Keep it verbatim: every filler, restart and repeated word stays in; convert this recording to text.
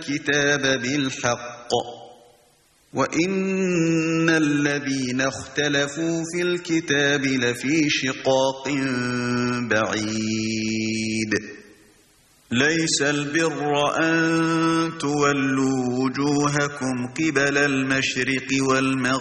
الكتاب بالحق وإن الذين اختلفوا في الكتاب لفي شقاق بعيد ليس البر أن تولوا وجوهكم قبل المشرق والمغرب